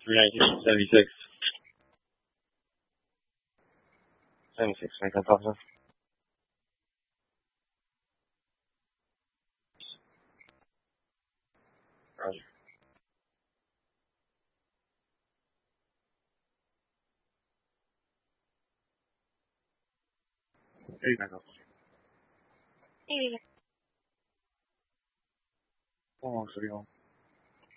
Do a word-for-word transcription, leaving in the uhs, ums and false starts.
three nineteen, seventy-six. seventy-six, make that officer. Roger. Hey, back up. Hey. Hold on, so you